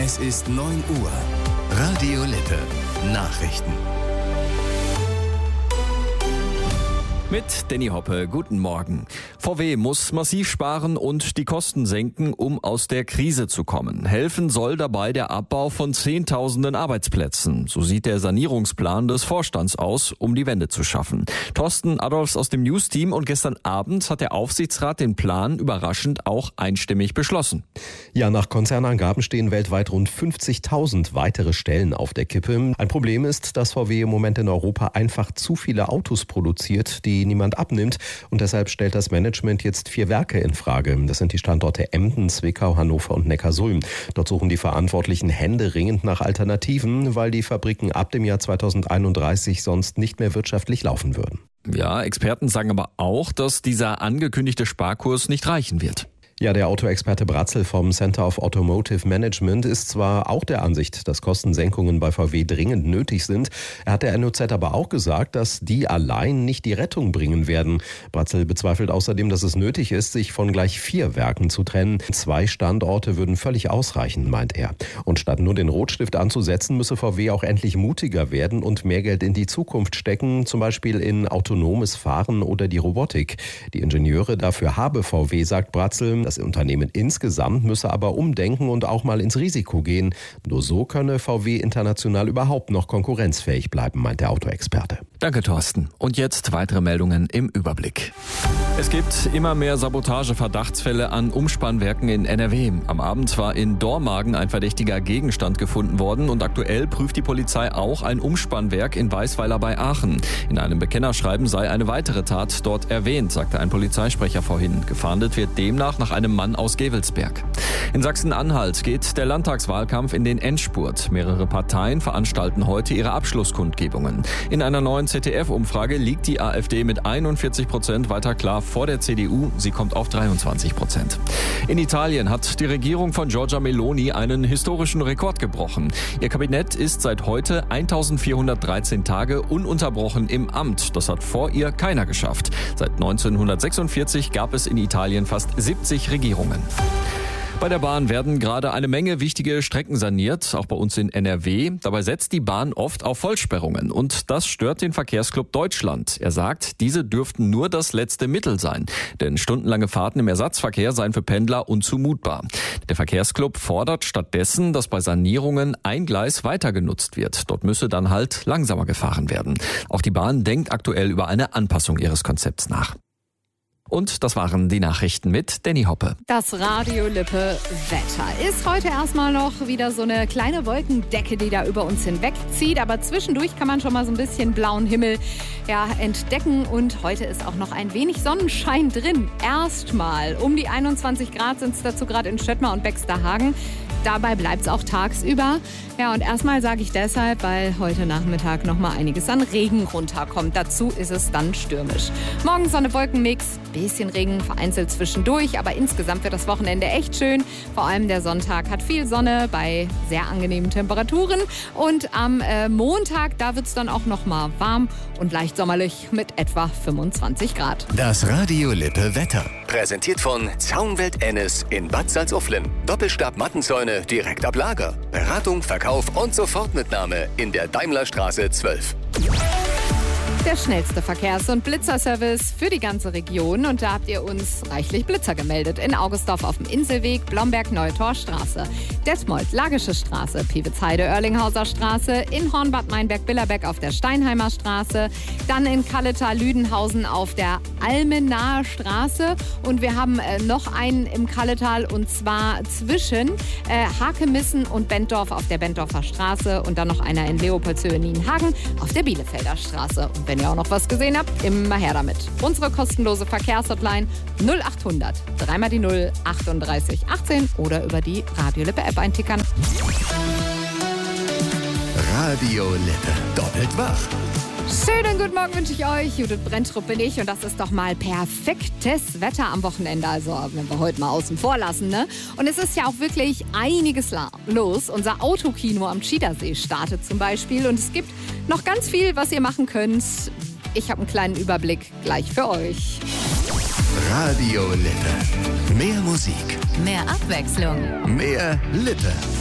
Es ist 9 Uhr. Radio Lippe. Nachrichten. Mit Danny Hoppe, guten Morgen. VW muss massiv sparen und die Kosten senken, um aus der Krise zu kommen. Helfen soll dabei der Abbau von Zehntausenden Arbeitsplätzen. So sieht der Sanierungsplan des Vorstands aus, um die Wende zu schaffen. Thorsten Adolfs aus dem News-Team, und gestern Abend hat der Aufsichtsrat den Plan überraschend auch einstimmig beschlossen. Ja, nach Konzernangaben stehen weltweit rund 50.000 weitere Stellen auf der Kippe. Ein Problem ist, dass VW im Moment in Europa einfach zu viele Autos produziert, die niemand abnimmt, und deshalb stellt das Management jetzt 4 Werke in Frage. Das sind die Standorte Emden, Zwickau, Hannover und Neckarsulm. Dort suchen die Verantwortlichen händeringend nach Alternativen, weil die Fabriken ab dem Jahr 2031 sonst nicht mehr wirtschaftlich laufen würden. Ja, Experten sagen aber auch, dass dieser angekündigte Sparkurs nicht reichen wird. Ja, der Autoexperte Bratzel vom Center of Automotive Management ist zwar auch der Ansicht, dass Kostensenkungen bei VW dringend nötig sind. Er hat der NOZ aber auch gesagt, dass die allein nicht die Rettung bringen werden. Bratzel bezweifelt außerdem, dass es nötig ist, sich von gleich 4 Werken zu trennen. 2 Standorte würden völlig ausreichen, meint er. Und statt nur den Rotstift anzusetzen, müsse VW auch endlich mutiger werden und mehr Geld in die Zukunft stecken, zum Beispiel in autonomes Fahren oder die Robotik. Die Ingenieure dafür habe VW, sagt Bratzel. Das Unternehmen insgesamt müsse aber umdenken und auch mal ins Risiko gehen. Nur so könne VW international überhaupt noch konkurrenzfähig bleiben, meint der Autoexperte. Danke, Thorsten. Und jetzt weitere Meldungen im Überblick. Es gibt immer mehr Sabotage-Verdachtsfälle an Umspannwerken in NRW. Am Abend war in Dormagen ein verdächtiger Gegenstand gefunden worden, und aktuell prüft die Polizei auch ein Umspannwerk in Weißweiler bei Aachen. In einem Bekennerschreiben sei eine weitere Tat dort erwähnt, sagte ein Polizeisprecher vorhin. Gefahndet wird demnach nach einem Mann aus Gevelsberg. In Sachsen-Anhalt geht der Landtagswahlkampf in den Endspurt. Mehrere Parteien veranstalten heute ihre Abschlusskundgebungen. In einer neuen ZDF-Umfrage liegt die AfD mit 41% weiter klar vor der CDU. Sie kommt auf 23%. In Italien hat die Regierung von Giorgia Meloni einen historischen Rekord gebrochen. Ihr Kabinett ist seit heute 1413 Tage ununterbrochen im Amt. Das hat vor ihr keiner geschafft. Seit 1946 gab es in Italien fast 70 Regierungen. Bei der Bahn werden gerade eine Menge wichtige Strecken saniert, auch bei uns in NRW. Dabei setzt die Bahn oft auf Vollsperrungen, und das stört den Verkehrsclub Deutschland. Er sagt, diese dürften nur das letzte Mittel sein, denn stundenlange Fahrten im Ersatzverkehr seien für Pendler unzumutbar. Der Verkehrsclub fordert stattdessen, dass bei Sanierungen ein Gleis weiter genutzt wird. Dort müsse dann halt langsamer gefahren werden. Auch die Bahn denkt aktuell über eine Anpassung ihres Konzepts nach. Und das waren die Nachrichten mit Danny Hoppe. Das Radio Lippe Wetter ist heute erstmal noch wieder so eine kleine Wolkendecke, die da über uns hinwegzieht. Aber zwischendurch kann man schon mal so ein bisschen blauen Himmel entdecken. Und heute ist auch noch ein wenig Sonnenschein drin. Erstmal um die 21 Grad sind es dazu gerade in Schöttmar und Bexterhagen. Dabei bleibt es auch tagsüber. Ja, und erstmal sage ich deshalb, weil heute Nachmittag noch mal einiges an Regen runterkommt. Dazu ist es dann stürmisch. Morgen Sonne-Wolken-Mix, bisschen Regen vereinzelt zwischendurch, aber insgesamt wird das Wochenende echt schön. Vor allem der Sonntag hat viel Sonne bei sehr angenehmen Temperaturen. Und am Montag, da wird es dann auch noch mal warm und leicht sommerlich mit etwa 25 Grad. Das Radio Lippe Wetter. Präsentiert von Zaunwelt Ennis in Bad Salzuflen. Doppelstab-Mattenzäune direkt ab Lager. Beratung, Verkauf und Sofortmitnahme in der Daimlerstraße 12. Der schnellste Verkehrs- und Blitzerservice für die ganze Region. Und da habt ihr uns reichlich Blitzer gemeldet. In Augustdorf auf dem Inselweg, Blomberg, Neue Torstraße, Detmold, Lagische Straße, Piewitzheide, Oerlinghauser Straße, in Hornbad, Meinberg, Billerbeck auf der Steinheimer Straße, dann in Kalletal, Lüdenhausen auf der Almenaer Straße. Und wir haben noch einen im Kalletal, und zwar zwischen Hakemissen und Benddorf auf der Benddorfer Straße, und dann noch einer in Leopoldshöhe, Nienhagen auf der Bielefelder Straße. Und wenn ihr auch noch was gesehen habt, immer her damit. Unsere kostenlose Verkehrshotline 0800 3 mal die 0 38 18 oder über die Radio Lippe App eintickern. Radio Lippe. Doppelt wach. Schönen guten Morgen wünsche ich euch. Judith Brenntrup bin ich, und das ist doch mal perfektes Wetter am Wochenende. Also wenn wir heute mal außen vor lassen, ne? Und es ist ja auch wirklich einiges los. Unser Autokino am Schiedersee startet zum Beispiel, und es gibt noch ganz viel, was ihr machen könnt. Ich habe einen kleinen Überblick gleich für euch. Radio Lippe. Mehr Musik. Mehr Abwechslung. Mehr Lippe.